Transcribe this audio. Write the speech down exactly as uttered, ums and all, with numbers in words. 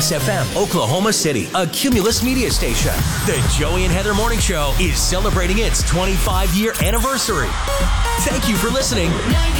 S F M, Oklahoma City, a Cumulus media station. The Joey and Heather Morning Show is celebrating its twenty-five year anniversary. Thank you for listening.